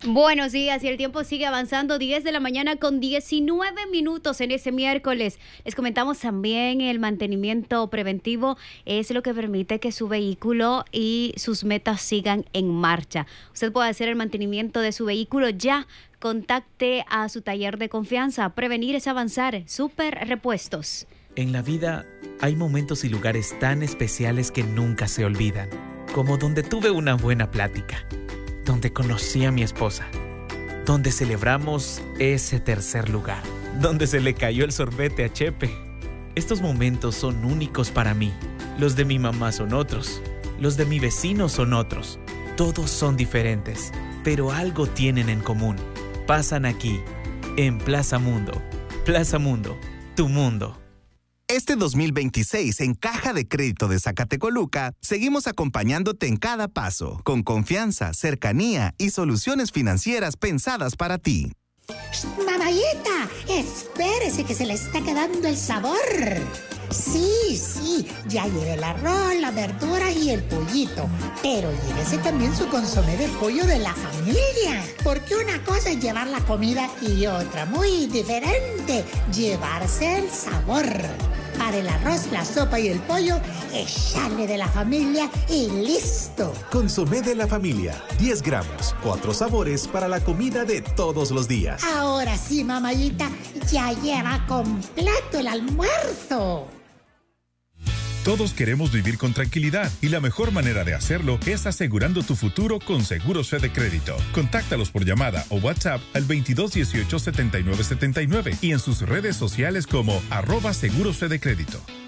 Buenos días y el tiempo sigue avanzando, 10 de la mañana con 19 minutos en ese miércoles. Les comentamos también el mantenimiento preventivo es lo que permite que su vehículo y sus metas sigan en marcha. Usted puede hacer el mantenimiento de su vehículo ya. Contacte a su taller de confianza. Prevenir es avanzar. Super Repuestos. En la vida hay momentos y lugares tan especiales que nunca se olvidan, como donde tuve una buena plática, donde conocí a mi esposa, donde celebramos ese tercer lugar, donde se le cayó el sorbete a Chepe. Estos momentos son únicos para mí. Los de mi mamá son otros, los de mi vecino son otros. Todos son diferentes, pero algo tienen en común. Pasan aquí, en Plaza Mundo. Plaza Mundo, tu mundo. Este 2026 en Caja de Crédito de Zacatecoluca, seguimos acompañándote en cada paso, con confianza, cercanía y soluciones financieras pensadas para ti. ¡Mamayita! Espérese que se le está quedando el sabor. Sí, ya lleve el arroz, la verdura y el pollito. Pero llévese también su consomé de pollo de la familia. Porque una cosa es llevar la comida y otra, muy diferente, llevarse el sabor. Para el arroz, la sopa y el pollo, echarle de la familia y listo. Consomé de la familia, 10 gramos, 4 sabores para la comida de todos los días. Ahora sí, mamayita, ya lleva completo el almuerzo. Todos queremos vivir con tranquilidad y la mejor manera de hacerlo es asegurando tu futuro con Seguros Fede Crédito. Contáctalos por llamada o WhatsApp al 2218-7979 y en sus redes sociales como @Seguros Fede Crédito.